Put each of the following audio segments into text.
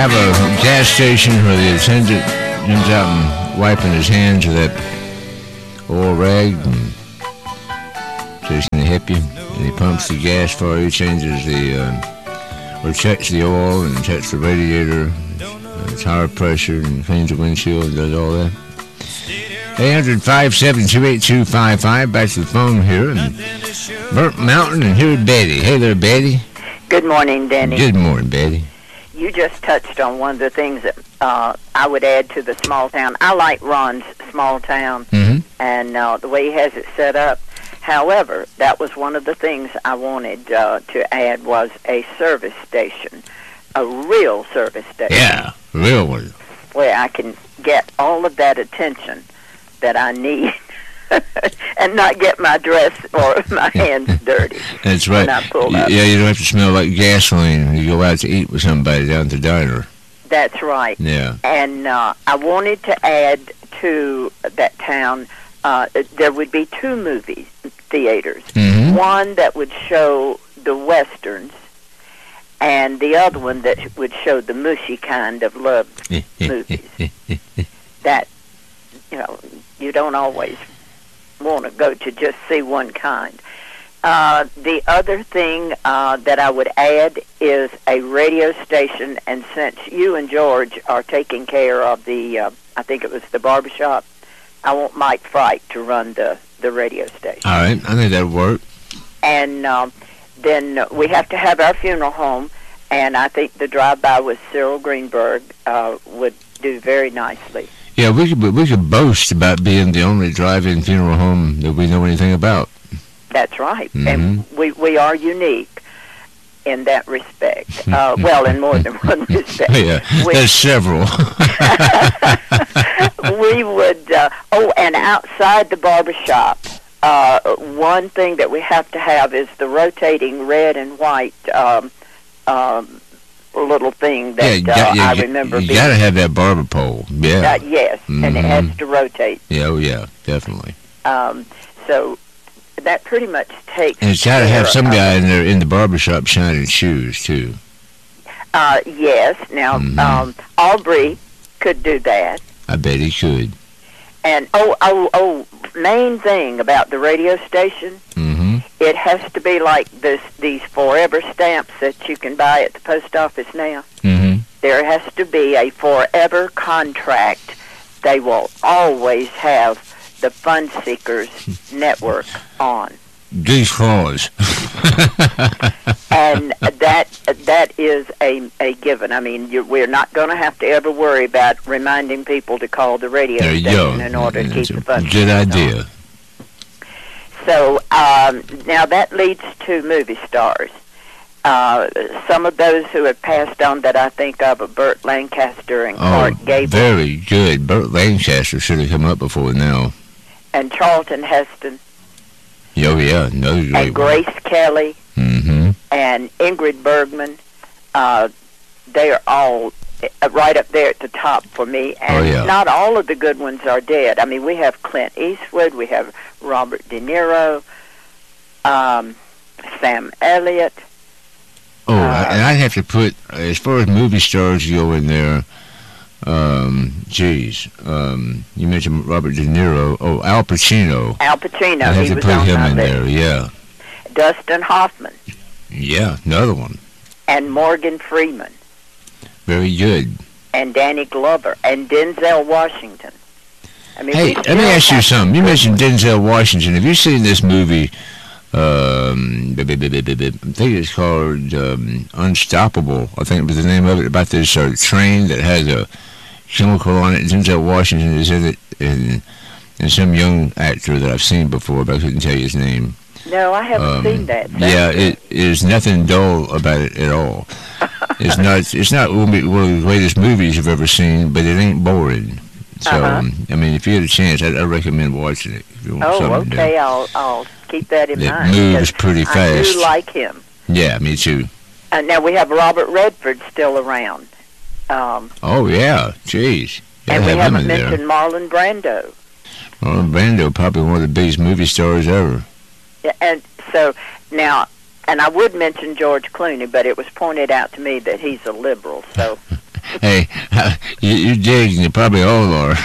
have a gas station where the attendant comes out and wiping his hands with that oil rag and says he's going to help you. And he pumps the gas for you, changes or checks the oil and checks the radiator, tire pressure, and cleans the windshield and does all that. 800-572-8255. Back to the phone here. And Burnt Mountain, and here's Betty. Hey there, Betty. Good morning, Denny. Good morning, Betty. You just touched on one of the things that I would add to the small town. I like Ron's small town and the way he has it set up. However, that was one of the things I wanted to add was a service station, a real service station. Yeah, real one. Where I can get all of that attention that I need and not get my dress or my hands dirty. That's right. When I pull up. Yeah, you don't have to smell like gasoline when you go out to eat with somebody down at the diner. That's right. Yeah. And I wanted to add to that town, there would be two movie theaters. One that would show the Westerns, and the other one that would show the mushy kind of love movies. That, you don't always want to go to just see one kind. The other thing that I would add is a radio station, and since you and George are taking care of the, I think it was the barbershop, I want Mike Fright to run the radio station. All right, I think that'll work. And then we have to have our funeral home, and I think the drive-by with Cyril Greenberg would do very nicely. Yeah, we could boast about being the only drive-in funeral home that we know anything about. That's right, and we are unique in that respect. Well, in more than one respect. Yeah, there's several. We would, and outside the barbershop, one thing that we have to have is the rotating red and white little thing that I remember. You got to have that barber pole. Yeah. Yes, and it has to rotate. Yeah, oh yeah, definitely. So that pretty much takes. And it's got to have some guy in there in the barbershop shining shoes too. Yes. Now, Aubrey could do that. I bet he could. And main thing about the radio station, it has to be like these forever stamps that you can buy at the post office now. There has to be a forever contract. They will always have the Fun Seekers Network on. These claws. And that is a given. I mean, we're not going to have to ever worry about reminding people to call the radio station in order to keep the Fun Good idea. On. So now that leads to movie stars. Some of those who have passed on that I think of are Burt Lancaster and Clark Gable. Very good. Burt Lancaster should have come up before now. And Charlton Heston. Oh, yeah. Another great and Grace Kelly. And Ingrid Bergman. They are all right up there at the top for me. And not all of the good ones are dead. I mean, we have Clint Eastwood. We have Robert De Niro. Sam Elliott. And I'd have to put, as far as movie stars go in there, you mentioned Robert De Niro. Oh, Al Pacino. Al Pacino. I'd have to put him in there, yeah. Dustin Hoffman. Yeah, another one. And Morgan Freeman. Very good. And Danny Glover. And Denzel Washington. I mean, hey, let me ask you something. You mentioned Denzel Washington. Have you seen this movie? I think it's called Unstoppable. I think it was the name of it, about this train that has a chemical on it. Denzel Washington is in it, and some young actor that I've seen before, but I couldn't tell you his name. No, I haven't seen that. Yeah, it is nothing dull about it at all. It's not one of the greatest movies you've ever seen, but it ain't boring. So, I mean, if you had a chance, I'd recommend watching it. If you want something to do. I'll keep that in mind. It moves pretty fast. I do like him. Yeah, me too. Now we have Robert Redford still around. Oh, yeah. Jeez. And we haven't mentioned Marlon Brando. Marlon Brando, probably one of the biggest movie stars ever. Yeah, and so now, and I would mention George Clooney, but it was pointed out to me that he's a liberal, so Hey, you dig, and you probably all are.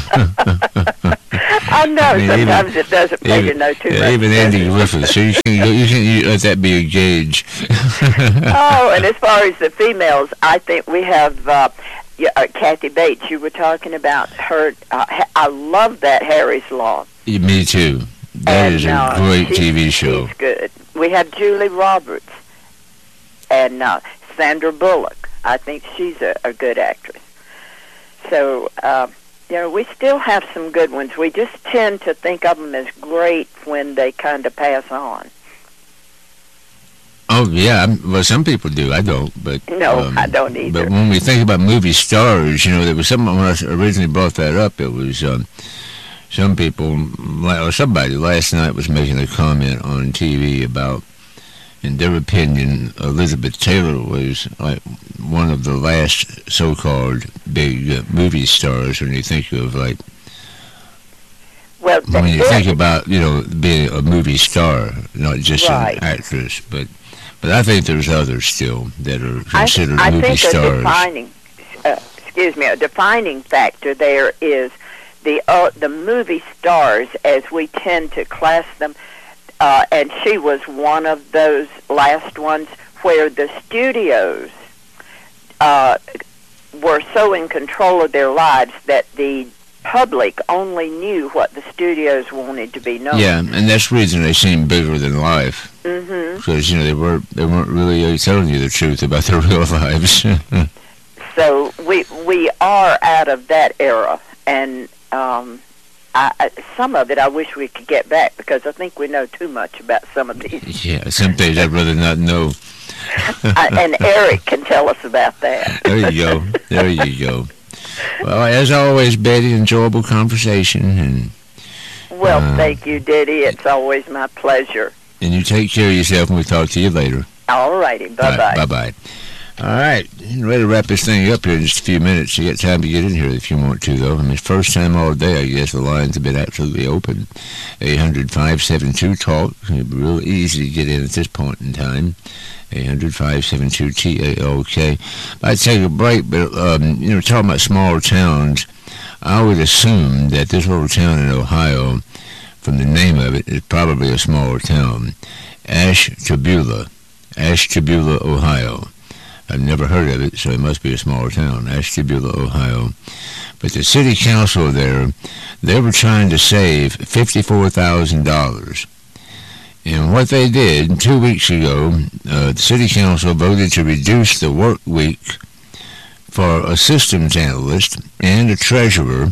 I know, sometimes it doesn't pay to know too much. Even Andy Griffith, so you can let that be a gauge. Oh, and as far as the females, I think we have Kathy Bates. You were talking about her. I love that Harry's Law. Me too. That is a great TV show. She's good. We have Julie Roberts and Sandra Bullock. I think she's a good actress. So, we still have some good ones. We just tend to think of them as great when they kind of pass on. Oh, yeah. Well, some people do. I don't. But no, I don't either. But when we think about movie stars, there was someone, when I originally brought that up, it was some people, or somebody last night was making a comment on TV about, in their opinion, Elizabeth Taylor was like one of the last so-called big movie stars when you think of when you think about being a movie star, not just an actress, but I think there's others still that are considered movie stars. A defining factor there is the movie stars, as we tend to class them. And she was one of those last ones where the studios were so in control of their lives that the public only knew what the studios wanted to be known. Yeah, and that's the reason they seem bigger than life. Mm-hmm. Because they weren't really telling you the truth about their real lives. So we are out of that era, and some of it I wish we could get back, because I think we know too much about some of these. Yeah, some things I'd rather not know. And Eric can tell us about that. There you go. Well, as always, Betty, enjoyable conversation. Well, thank you, Diddy. It's always my pleasure. And you take care of yourself, and we'll talk to you later. All righty. Bye-bye. Bye-bye. All right, ready to wrap this thing up here in just a few minutes. You got time to get in here if you want to, though. First time all day, I guess the lines have been absolutely open. 800-572-TALK. It'd be real easy to get in at this point in time. 800-572-TALK. I'd take a break, but, talking about small towns, I would assume that this little town in Ohio, from the name of it, is probably a smaller town. Ashtabula, Ohio. I've never heard of it, so it must be a smaller town, Ashtabula, Ohio. But the city council there, they were trying to save $54,000. And what they did 2 weeks ago, the city council voted to reduce the work week for a systems analyst and a treasurer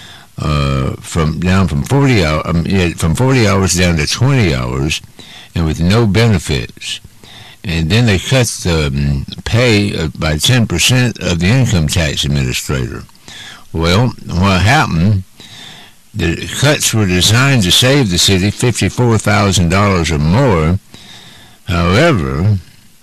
from 40 hours down to 20 hours, and with no benefits. And then they cut the pay by 10% of the income tax administrator. Well, what happened, the cuts were designed to save the city $54,000 or more. However,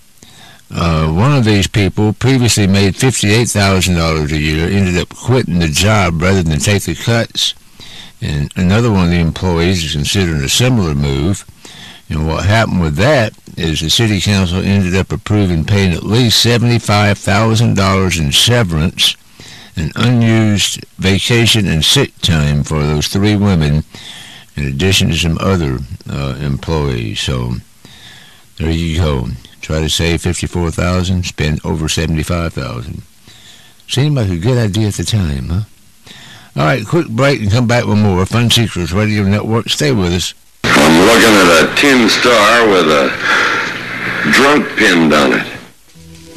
one of these people previously made $58,000 a year, ended up quitting the job rather than take the cuts. And another one of the employees is considering a similar move. And what happened with that is the city council ended up approving paying at least $75,000 in severance and unused vacation and sick time for those three women, in addition to some other employees. So there you go. Try to save $54,000, spend over $75,000. Seemed like a good idea at the time, huh? All right, quick break and come back with more Fun Secrets Radio Network. Stay with us. I'm looking at a tin star with a drunk pinned on it.